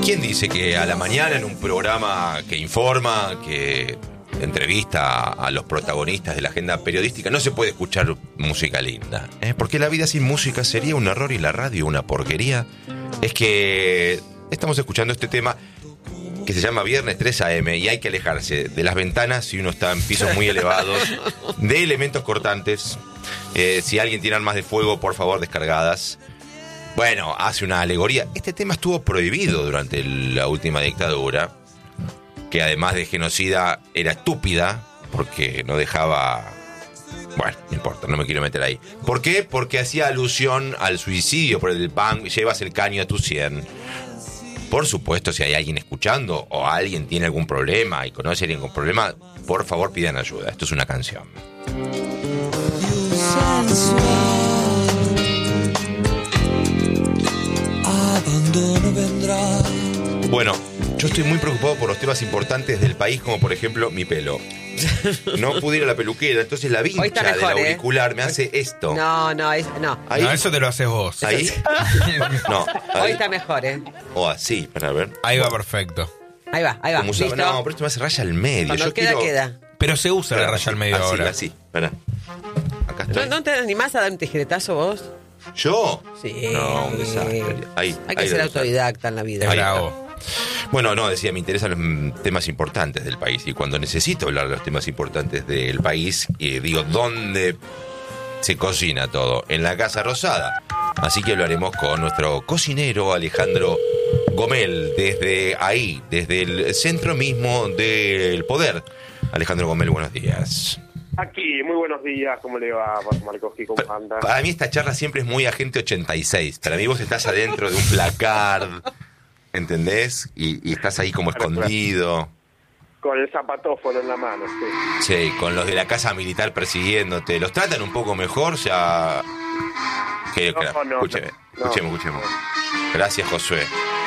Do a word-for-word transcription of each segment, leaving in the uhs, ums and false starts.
¿Quién dice que a la mañana en un programa que informa, que entrevista a los protagonistas de la agenda periodística, no se puede escuchar música linda? ¿Eh? Porque la vida sin música sería un error y la radio una porquería. Es que estamos escuchando este tema que se llama Viernes tres a eme y hay que alejarse de las ventanas si uno está en pisos muy elevados, de elementos cortantes. Eh, si alguien tiene armas de fuego, por favor, descargadas. Bueno, hace una alegoría. Este tema estuvo prohibido durante la última dictadura, que además de genocida era estúpida, porque no dejaba... Bueno, no importa, no me quiero meter ahí. ¿Por qué? Porque hacía alusión al suicidio por el pan, llevas el caño a tu cien. Por supuesto, si hay alguien escuchando o alguien tiene algún problema y conoce a alguien con problema, por favor pidan ayuda. Esto es una canción. Bueno, yo estoy muy preocupado por los temas importantes del país, como por ejemplo mi pelo. No pude ir a la peluquera, entonces la vincha mejor, del auricular, ¿eh? Me hace esto. No, no, es, no. ¿Ahí? No, eso te lo haces vos. ¿Ahí? No. Ahí. Hoy está mejor, ¿eh? O así, para ver. Ahí va perfecto. Ahí va, ahí va. Como usaba, no, pero esto me hace raya al medio. Cuando yo queda, quiero... queda. Pero se usa Espera, la raya al medio así, ahora. Así, espera. Acá estoy. ¿No, ¿No te animás a dar un tijeretazo vos? ¿Yo? Sí. No, un desastre. Ahí, Hay que ahí ser lo autodidacta en la vida. Ahí bravo. Bueno, no, decía, me interesan los temas importantes del país. Y cuando necesito hablar de los temas importantes del país, eh, digo, ¿dónde se cocina todo? En la Casa Rosada. Así que lo haremos con nuestro cocinero Alejandro Gomel, desde ahí, desde el centro mismo del poder. Alejandro Gomel, buenos días. Aquí, muy buenos días, ¿cómo le va, Marcos? ¿Cómo anda? Para mí esta charla siempre es muy Agente ochenta y seis. Para mí vos estás adentro de un placard, ¿entendés? Y, y estás ahí como escondido. Con el zapatófono en la mano, sí. Sí, con los de la casa militar persiguiéndote. ¿Los tratan un poco mejor? O sea... Que, no, claro, no, escúcheme, no, escúcheme, escúcheme. Gracias, Josué.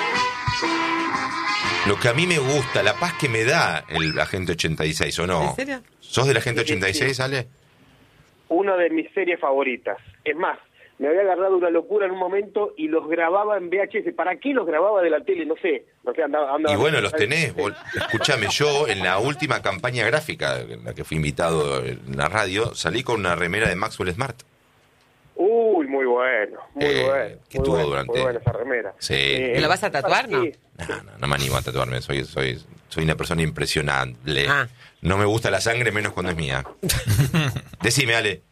Lo que a mí me gusta, la paz que me da el Agente ochenta y seis, ¿o no? ¿En serio? ¿Sos del Agente ochenta y seis, sí, sí. Ale? Una de mis series favoritas. Es más, me había agarrado una locura en un momento y los grababa en V H S. ¿Para qué los grababa de la tele? No sé. No sé andaba, andaba Y bueno, los tenés. Vos, escúchame, yo en la última campaña gráfica, en la que fui invitado en la radio, salí con una remera de Maxwell Smart. Uy, muy bueno, muy Eh, bueno. que muy tuvo bueno, durante- muy buena esa remera. Sí. Eh, ¿Me lo vas a tatuar, no? sí. No, no, no me animo a tatuarme. Soy, soy, soy una persona impresionante. Ah. No me gusta la sangre, menos cuando es mía. Decime, Ale.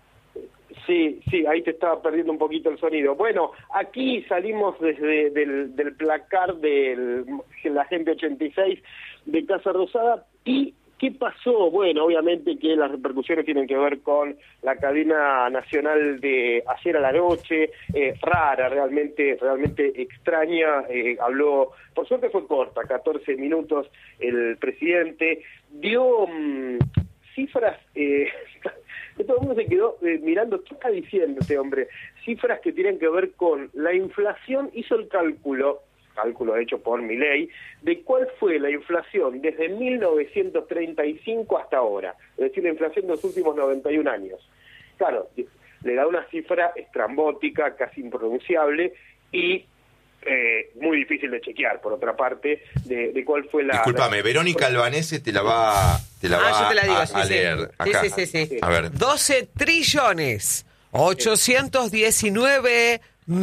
Sí, sí, ahí te estaba perdiendo un poquito el sonido. Bueno, aquí salimos desde del, del placar del la Agente ochenta y seis de Casa Rosada. ¿Y qué pasó? Bueno, obviamente que las repercusiones tienen que ver con la cadena nacional de ayer a la noche, eh, rara, realmente realmente extraña. Eh, habló, por suerte fue corta, catorce minutos el presidente. Dio mmm, cifras... Eh, todo el mundo se quedó eh, mirando, ¿qué está diciendo este hombre? Cifras que tienen que ver con la inflación. Hizo el cálculo, cálculo hecho por Milei, de cuál fue la inflación desde mil novecientos treinta y cinco hasta ahora, es decir, la inflación de los últimos noventa y un años. Claro, le da una cifra estrambótica, casi impronunciable, y eh, muy difícil de chequear, por otra parte, de, de cuál fue la... Discúlpame, la... Verónica Albanese te la va, te la Ah, va yo te la digo, a, sí, a sí. leer. Sí, Acá. sí, sí, sí. A ver. doce trillones, ochocientos diecinueve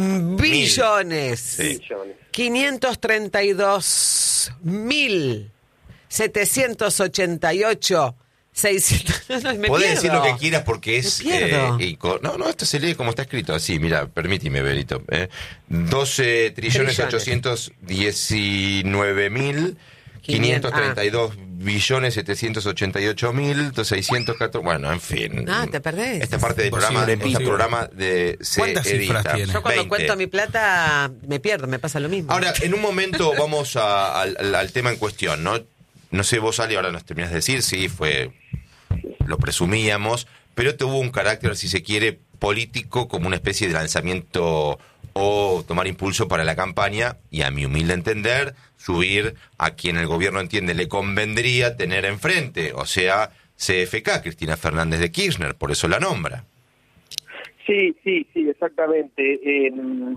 billones, Sí. billones. quinientos treinta y dos mil setecientos ochenta y ocho seiscientos. No, me Podés pierdo. decir lo que quieras porque es... Me pierdo. eh, inco- no, no, esto se lee como está escrito. Así, mira, permíteme, Berito. Eh. doce trillones ochocientos diecinueve mil quinientos treinta y dos billones setecientos ochenta y ocho mil seiscientos catorce. Bueno, en fin. Ah, te perdés. Esta parte del Imposible, programa, imposible. este programa de se ¿Cuántas edita. cifras tiene? Yo cuando veinte. cuento mi plata me pierdo, me pasa lo mismo. Ahora, en un momento vamos a- al, al- al tema en cuestión, ¿no? No sé, vos, Ale, ahora nos terminás de decir, sí, fue, lo presumíamos, pero tuvo un carácter, si se quiere, político, como una especie de lanzamiento o tomar impulso para la campaña, y a mi humilde entender, subir a quien el gobierno entiende le convendría tener enfrente, o sea, C F K, Cristina Fernández de Kirchner, por eso la nombra. Sí, sí, sí, exactamente. En,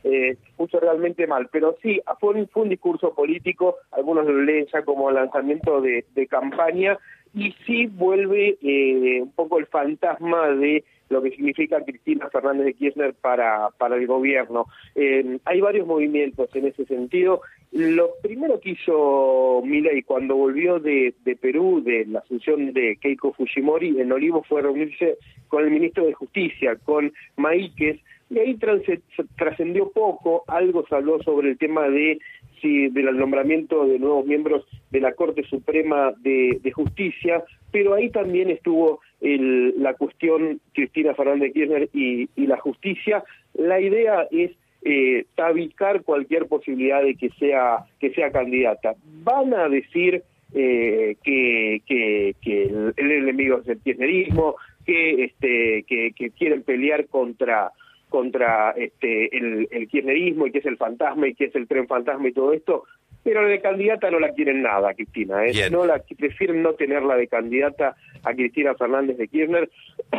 eh, puso realmente mal. Pero sí, fue un, fue un discurso político, algunos lo leen ya como lanzamiento de, de campaña, y sí vuelve eh, un poco el fantasma de lo que significa Cristina Fernández de Kirchner para, para el gobierno. Eh, hay varios movimientos en ese sentido. Lo primero que hizo Milei cuando volvió de, de Perú, de la asunción de Keiko Fujimori en Olivos, fue reunirse con el ministro de Justicia, con Maíquez, y ahí trascendió poco. Algo se habló sobre el tema de si del nombramiento de nuevos miembros de la Corte Suprema de, de Justicia, pero ahí también estuvo el, la cuestión Cristina Fernández de Kirchner y, y la justicia. La idea es eh, tabicar cualquier posibilidad de que sea que sea candidata. Van a decir eh, que, que, que el, el enemigo es el kirchnerismo, que este que, que quieren pelear contra contra este el, el kirchnerismo y que es el fantasma y que es el tren fantasma y todo esto, pero de candidata no la quieren nada, Cristina, ¿eh? No la prefieren no tenerla de candidata a Cristina Fernández de Kirchner.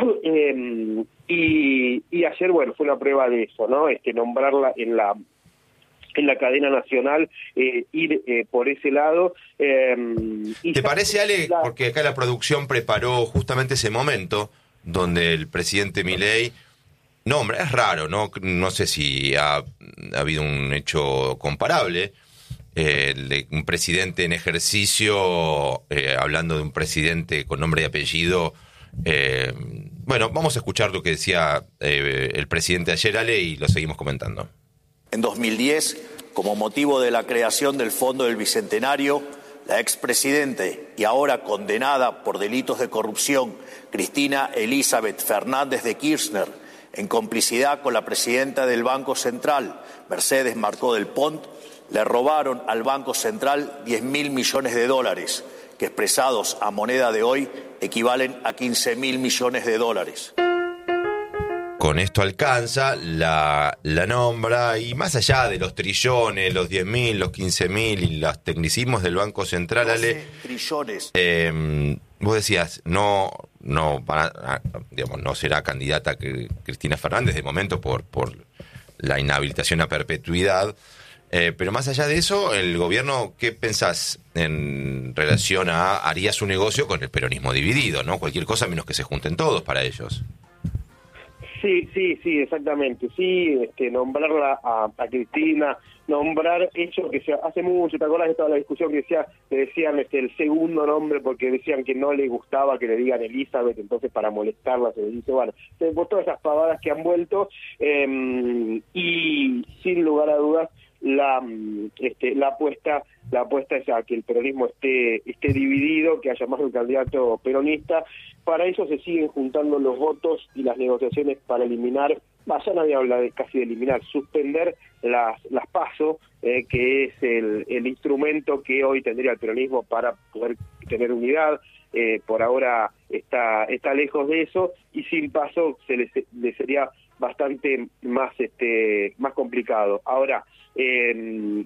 eh, y, y ayer, bueno, fue una prueba de eso, ¿no? Este, nombrarla en la en la cadena nacional, eh, ir eh, por ese lado. Eh, y ¿Te parece, Ale? La... Porque acá la producción preparó justamente ese momento donde el presidente Milei nombra, es raro, ¿no? No sé si ha, ha habido un hecho comparable, eh, de un presidente en ejercicio, eh, hablando de un presidente con nombre y apellido. Eh, bueno, vamos a escuchar lo que decía eh, el presidente ayer, Ale, y lo seguimos comentando. En dos mil diez, como motivo de la creación del Fondo del Bicentenario, la expresidente y ahora condenada por delitos de corrupción, Cristina Elizabeth Fernández de Kirchner, en complicidad con la presidenta del Banco Central, Mercedes Marcó del Pont, le robaron al Banco Central diez mil millones de dólares, que expresados a moneda de hoy equivalen a quince mil millones de dólares. Con esto alcanza, la, la nombra, y más allá de los trillones, los diez mil, los quince mil y los tecnicismos del Banco Central, Ale, trillones. Eh, vos decías, no, no, van a, digamos, no será candidata que Cristina Fernández de momento por, por la inhabilitación a perpetuidad, eh, pero más allá de eso, el gobierno, ¿qué pensás en relación a haría su negocio con el peronismo dividido, ¿no? Cualquier cosa menos que se junten todos para ellos. Sí, sí, sí, exactamente. Sí, este, nombrarla a, a Cristina, nombrar eso que se hace mucho. ¿Te acuerdas de toda la discusión que decía, que decían este, el segundo nombre porque decían que no le gustaba que le digan Elizabeth, entonces para molestarla se le dice, bueno, por todas esas pavadas que han vuelto, eh, y sin lugar a dudas la este, la apuesta la apuesta es a que el peronismo esté esté dividido, que haya más de un candidato peronista. Para eso se siguen juntando los votos y las negociaciones para eliminar, bah, ya nadie habla de casi de eliminar, suspender las las PASO, eh, que es el, el instrumento que hoy tendría el peronismo para poder tener unidad. Eh, por ahora está está lejos de eso, y sin PASO se le, le sería bastante más este más complicado. Ahora, eh,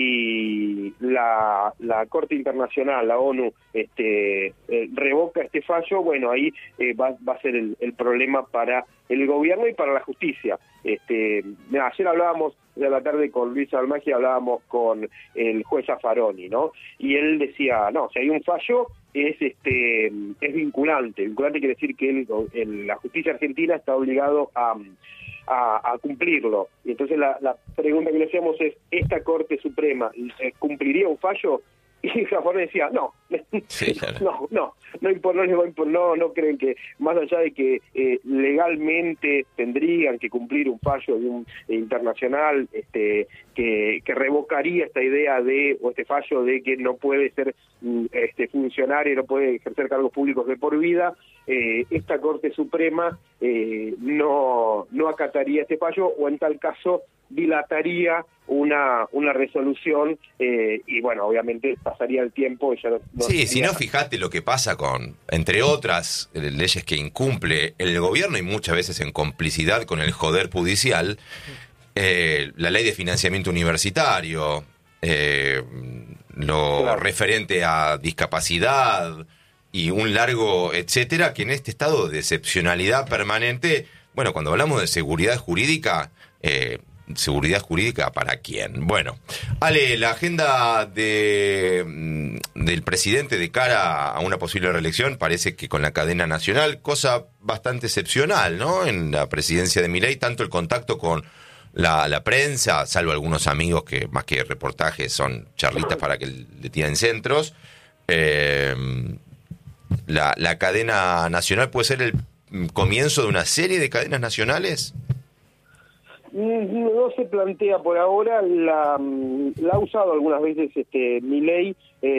si la la Corte Internacional, la ONU, este eh, revoca este fallo, bueno, ahí eh, va, va a ser el, el problema para el gobierno y para la justicia. Este, ayer hablábamos de la tarde con Luis Almaggi, hablábamos con el juez Zaffaroni, ¿no? Y él decía, no, si hay un fallo es este es vinculante. Vinculante quiere decir que el, el, la justicia argentina está obligado a, a, a cumplirlo. Y entonces la, la pregunta que le hacíamos es, ¿esta Corte Suprema cumpliría un fallo? Y Zaffaroni decía, no, sí, claro. no, no, no, no, no, les va a impor, no, no creen que, más allá de que eh, legalmente tendrían que cumplir un fallo de un eh, internacional este, que, que revocaría esta idea de, o este fallo de que no puede ser este funcionario, no puede ejercer cargos públicos de por vida, eh, esta Corte Suprema eh, no, no acataría este fallo, o en tal caso dilataría una una resolución, eh, y bueno, obviamente pasaría el tiempo y ya no, no sí, si no, fíjate lo que pasa con, entre otras leyes que incumple el gobierno y muchas veces en complicidad con el joder judicial, eh, la ley de financiamiento universitario, eh, lo claro. referente a discapacidad y un largo etcétera, que en este estado de excepcionalidad permanente, bueno, cuando hablamos de seguridad jurídica, eh, seguridad jurídica para quién. Bueno, Ale, la agenda de del presidente de cara a una posible reelección parece que con la cadena nacional, cosa bastante excepcional, ¿no? En la presidencia de Milei, tanto el contacto con la, la prensa, salvo algunos amigos que más que reportajes son charlitas para que le tiren centros. Eh, la, la cadena nacional puede ser el comienzo de una serie de cadenas nacionales. No se plantea por ahora, la, la ha usado algunas veces este Milei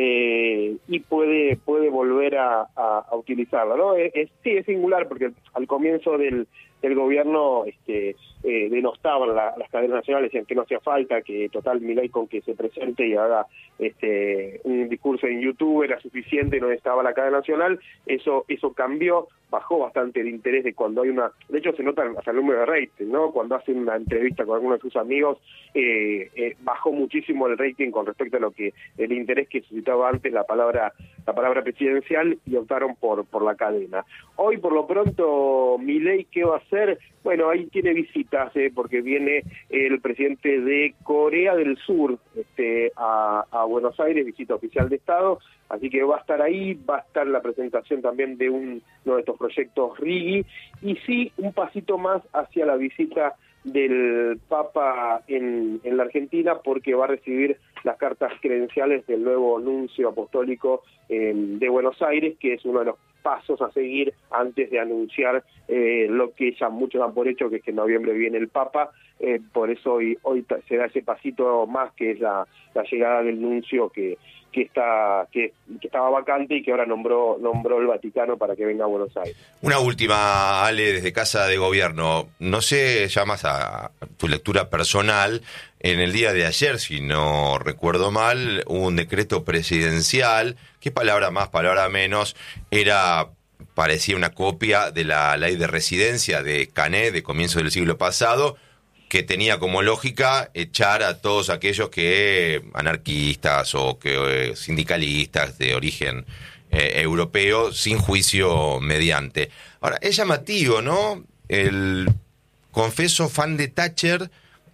eh, y puede puede volver a, a, a utilizarla, ¿no? Es, es, sí, es singular porque al comienzo del, del gobierno este eh, denostaban la, las cadenas nacionales, decían que no hacía falta, que total Milei con que se presente y haga este un discurso en YouTube era suficiente, no estaba la cadena nacional. Eso eso cambió, bajó bastante el interés de cuando hay una... De hecho, se nota hasta el número de rating, ¿no? Cuando hacen una entrevista con algunos de sus amigos, eh, eh, bajó muchísimo el rating con respecto a lo que el interés que suscitaba antes la palabra la palabra presidencial, y optaron por por la cadena. Hoy, por lo pronto, Milei, ¿qué va a hacer? Bueno, ahí tiene visitas, eh, porque viene el presidente de Corea del Sur este, a, a Buenos Aires, visita oficial de Estado, así que va a estar ahí, va a estar la presentación también de un, uno de estos proyectos RIGI, y sí, un pasito más hacia la visita del Papa en, en la Argentina, porque va a recibir las cartas credenciales del nuevo nuncio apostólico eh, de Buenos Aires, que es uno de los pasos a seguir antes de anunciar eh, lo que ya muchos dan por hecho, que es que en noviembre viene el Papa. Eh, por eso hoy hoy se da ese pasito más, que es la, la llegada del nuncio que que está que, que estaba vacante y que ahora nombró nombró el Vaticano para que venga a Buenos Aires. Una última, Ale, desde Casa de Gobierno. No sé, llamas a tu lectura personal. En el día de ayer, si no recuerdo mal, hubo un decreto presidencial, que palabra más, palabra menos, era... parecía una copia de la ley de residencia de Canet de comienzo del siglo pasado, que tenía como lógica echar a todos aquellos que anarquistas o que eh, sindicalistas de origen eh, europeo sin juicio mediante. Ahora, es llamativo, ¿no? El confeso fan de Thatcher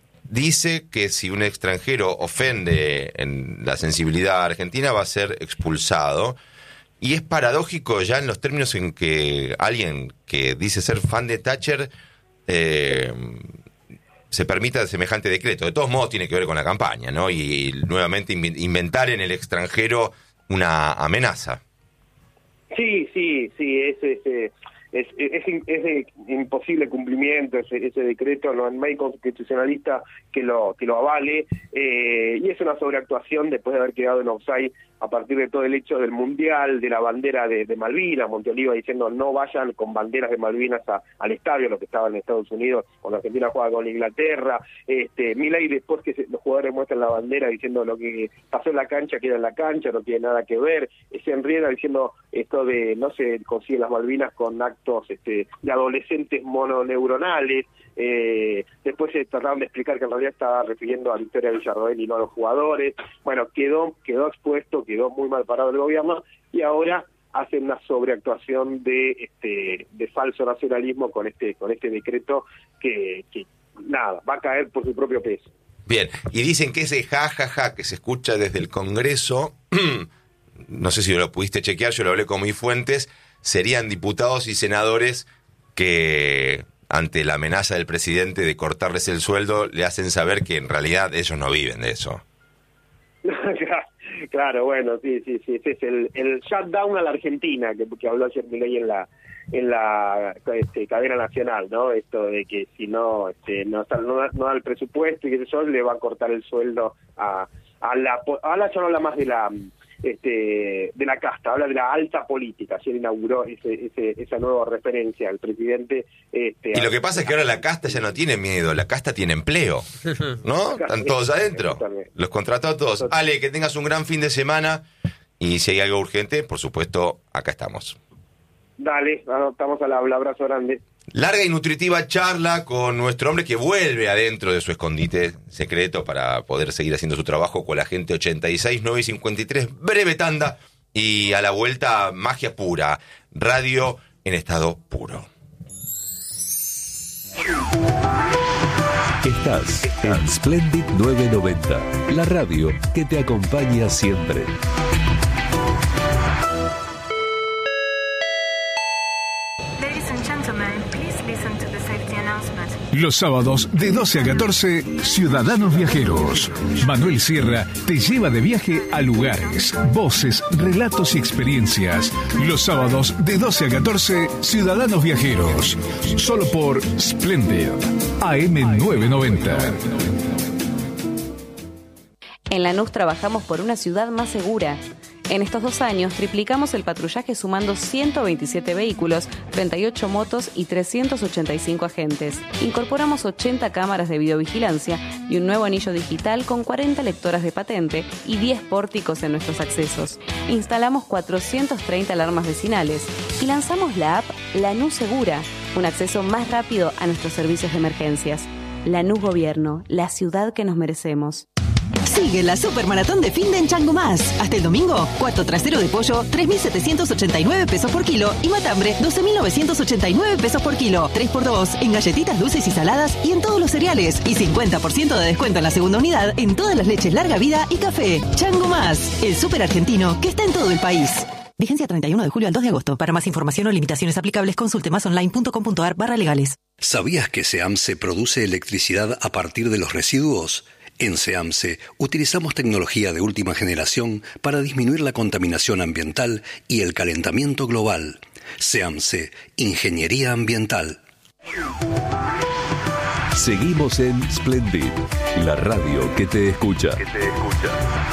dice que si un extranjero ofende en la sensibilidad argentina va a ser expulsado. Y es paradójico ya en los términos en que alguien que dice ser fan de Thatcher eh, se permita semejante decreto. De todos modos tiene que ver con la campaña, ¿no? Y, y nuevamente inventar en el extranjero una amenaza. Sí, sí, sí, es ese... Es, es, es de imposible cumplimiento ese, ese decreto, no hay constitucionalista que lo que lo avale, eh, y es una sobreactuación después de haber quedado en offside a partir de todo el hecho del Mundial, de la bandera de, de Malvinas, Monteoliva diciendo no vayan con banderas de Malvinas a, al estadio, lo que estaba en Estados Unidos cuando Argentina jugaba con Inglaterra, este Milei después que se, los jugadores muestran la bandera diciendo lo que pasó en la cancha queda en la cancha, no tiene nada que ver, se enrieda diciendo esto de no se consigue las Malvinas con actos este, de adolescentes mononeuronales. Eh, después se trataron de explicar que en realidad estaba refiriendo a Victoria Villarroel y no a los jugadores. Bueno, quedó quedó expuesto, quedó muy mal parado el gobierno, y ahora hacen una sobreactuación de este de falso nacionalismo con este con este decreto que, que nada, va a caer por su propio peso. Bien, y dicen que ese jajaja ja, ja, que se escucha desde el Congreso, no sé si lo pudiste chequear, yo lo hablé con mis fuentes, serían diputados y senadores que ante la amenaza del presidente de cortarles el sueldo, le hacen saber que en realidad ellos no viven de eso. Claro, bueno, sí, sí, sí, ese es el, el shutdown a la Argentina, que, que habló ayer Milei en la en la este, cadena nacional, ¿no? Esto de que si no este, no, no, no da el presupuesto y que eso le va a cortar el sueldo a, a la... Ahora ya no habla más de la... Este, de la casta, habla de la alta política. Ayer inauguró ese, ese, esa nueva referencia al presidente. Este, y lo que pasa es que ahora la casta ya no tiene miedo, la casta tiene empleo, ¿no? Están todos adentro, los contrató a todos. Ale, que tengas un gran fin de semana, y si hay algo urgente, por supuesto, acá estamos. Dale, estamos al habla, abrazo grande. Larga y nutritiva charla con nuestro hombre que vuelve adentro de su escondite secreto para poder seguir haciendo su trabajo con la gente. Ochenta y seis, nueve y cincuenta y tres, breve tanda, y a la vuelta magia pura, radio en estado puro. Estás en Splendid novecientos noventa, la radio que te acompaña siempre. Los sábados de doce a catorce, Ciudadanos Viajeros. Manuel Sierra te lleva de viaje a lugares, voces, relatos y experiencias. Los sábados de doce a catorce, Ciudadanos Viajeros. Solo por Splendid, A M novecientos noventa. En Lanús trabajamos por una ciudad más segura. En estos dos años triplicamos el patrullaje sumando ciento veintisiete vehículos, treinta y ocho motos y trescientos ochenta y cinco agentes. Incorporamos ochenta cámaras de videovigilancia y un nuevo anillo digital con cuarenta lectoras de patente y diez pórticos en nuestros accesos. Instalamos cuatrocientas treinta alarmas vecinales y lanzamos la app Lanús Segura, un acceso más rápido a nuestros servicios de emergencias. Lanús Gobierno, la ciudad que nos merecemos. Sigue la Supermaratón de Finde en Chango Más. Hasta el domingo, cuarto trasero de pollo, tres mil setecientos ochenta y nueve pesos por kilo y matambre, doce mil novecientos ochenta y nueve pesos por kilo. tres por dos en galletitas dulces y saladas y en todos los cereales. Y cincuenta por ciento de descuento en la segunda unidad en todas las leches larga vida y café. Chango Más, el súper argentino que está en todo el país. Vigencia treinta y uno de julio al dos de agosto. Para más información o limitaciones aplicables, consulte masonline.com.ar barra legales. ¿Sabías que SEAMSE produce electricidad a partir de los residuos? En SEAMSE utilizamos tecnología de última generación para disminuir la contaminación ambiental y el calentamiento global. SEAMSE, Ingeniería Ambiental. Seguimos en Splendid, la radio que te escucha. Que te escucha.